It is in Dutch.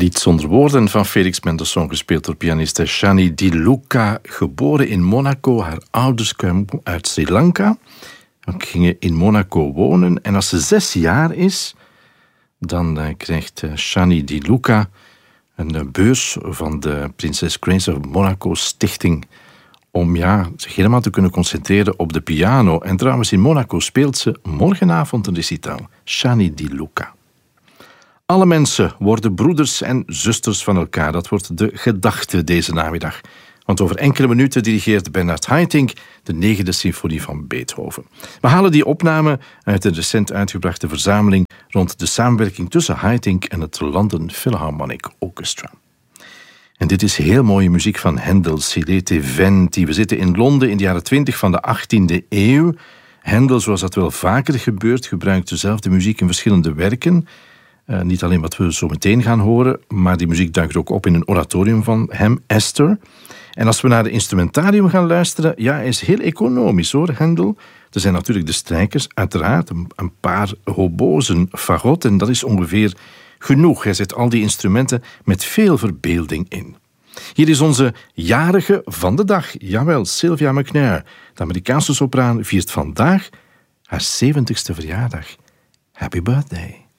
Lied zonder woorden van Felix Mendelssohn, gespeeld door pianiste Shani Di Luca, geboren in Monaco. Haar ouders kwamen uit Sri Lanka, gingen in Monaco wonen. En als ze 6 jaar is, dan krijgt Shani Di Luca een beurs van de Prinses Grace of Monaco Stichting om zich helemaal te kunnen concentreren op de piano. En trouwens, in Monaco speelt ze morgenavond een recitaal. Shani Di Luca. Alle mensen worden broeders en zusters van elkaar. Dat wordt de gedachte deze namiddag. Want over enkele minuten dirigeert Bernard Haitink de 9e symfonie van Beethoven. We halen die opname uit de recent uitgebrachte verzameling rond de samenwerking tussen Haitink en het London Philharmonic Orchestra. En dit is heel mooie muziek van Handel, Silete Venti. We zitten in Londen in de jaren 20 van de 18e eeuw. Handel, zoals dat wel vaker gebeurt, gebruikt dezelfde muziek in verschillende werken. Niet alleen wat we zo meteen gaan horen, maar die muziek duikt ook op in een oratorium van hem, Esther. En als we naar de instrumentarium gaan luisteren, hij is heel economisch hoor, Handel. Er zijn natuurlijk de strijkers, uiteraard een paar hobo's, een fagot, en dat is ongeveer genoeg. Hij zet al die instrumenten met veel verbeelding in. Hier is onze jarige van de dag. Jawel, Sylvia McNair. De Amerikaanse sopraan viert vandaag haar 70ste verjaardag. Happy birthday.